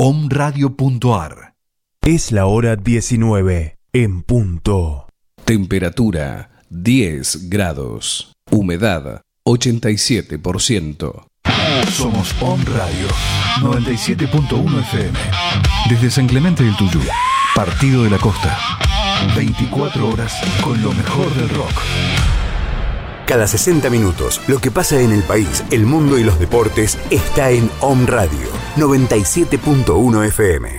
omradio.ar. Es la hora 19 en punto. Temperatura 10 grados. Humedad 87%. Somos Om Radio 97.1 FM. Desde San Clemente del Tuyú, Partido de la Costa. 24 horas con lo mejor del rock. Cada 60 minutos, lo que pasa en el país, el mundo y los deportes está en Om Radio 97.1 FM.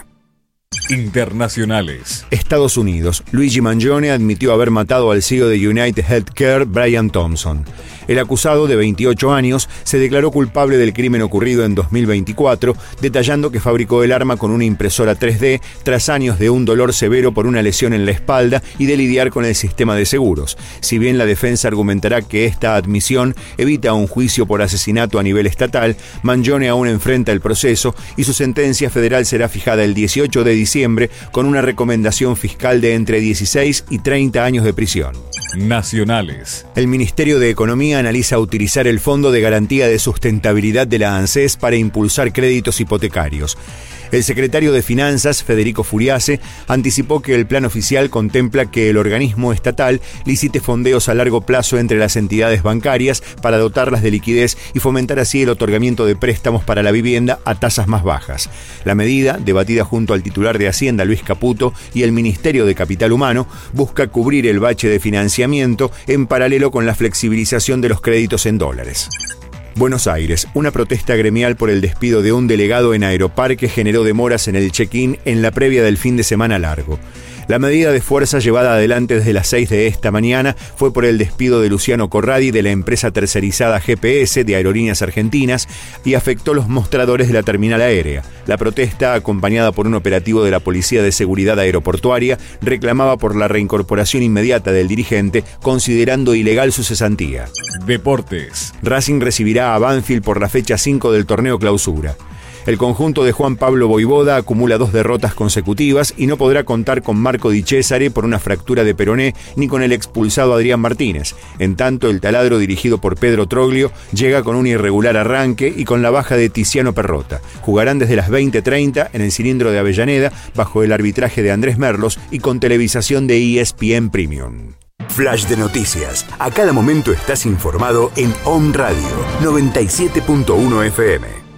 Internacionales. Estados Unidos. Luigi Mangione admitió haber matado al CEO de United Healthcare, Brian Thompson. El acusado, de 28 años, se declaró culpable del crimen ocurrido en 2024, detallando que fabricó el arma con una impresora 3D tras años de un dolor severo por una lesión en la espalda y de lidiar con el sistema de seguros. Si bien la defensa argumentará que esta admisión evita un juicio por asesinato a nivel estatal, Mangione aún enfrenta el proceso y su sentencia federal será fijada el 18 de diciembre con una recomendación fiscal de entre 16 y 30 años de prisión. Nacionales. El Ministerio de Economía analiza utilizar el Fondo de Garantía de Sustentabilidad de la ANSES para impulsar créditos hipotecarios. El secretario de Finanzas, Federico Furiase, anticipó que el plan oficial contempla que el organismo estatal licite fondeos a largo plazo entre las entidades bancarias para dotarlas de liquidez y fomentar así el otorgamiento de préstamos para la vivienda a tasas más bajas. La medida, debatida junto al titular de Hacienda, Luis Caputo, y el Ministerio de Capital Humano, busca cubrir el bache de financiamiento en paralelo con la flexibilización de los créditos en dólares. Buenos Aires. Una protesta gremial por el despido de un delegado en Aeroparque generó demoras en el check-in en la previa del fin de semana largo. La medida de fuerza llevada adelante desde las 6 de esta mañana fue por el despido de Luciano Corradi de la empresa tercerizada GPS de Aerolíneas Argentinas y afectó los mostradores de la terminal aérea. La protesta, acompañada por un operativo de la Policía de Seguridad Aeroportuaria, reclamaba por la reincorporación inmediata del dirigente, considerando ilegal su cesantía. Deportes. Racing recibirá a Banfield por la fecha 5 del torneo Clausura. El conjunto de Juan Pablo Voivoda acumula 2 derrotas consecutivas y no podrá contar con Marco Di Cesare por una fractura de peroné ni con el expulsado Adrián Martínez. En tanto, el taladro dirigido por Pedro Troglio llega con un irregular arranque y con la baja de Tiziano Perrota. Jugarán desde las 20:30 en el cilindro de Avellaneda bajo el arbitraje de Andrés Merlos y con televisación de ESPN Premium. Flash de noticias. A cada momento estás informado en Om Radio 97.1 FM.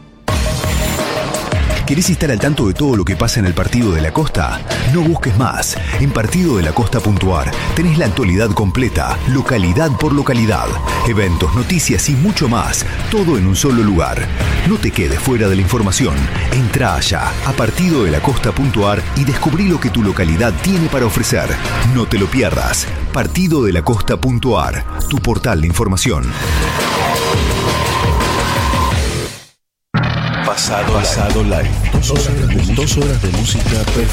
¿Querés estar al tanto de todo lo que pasa en el Partido de la Costa? No busques más. En partidodelacosta.ar tenés la actualidad completa, localidad por localidad, eventos, noticias y mucho más, todo en un solo lugar. No te quedes fuera de la información. Entrá allá a partidodelacosta.ar y descubrí lo que tu localidad tiene para ofrecer. No te lo pierdas. Partidodelacosta.ar, tu portal de información. Pasado Live. 2 horas de música perfecta.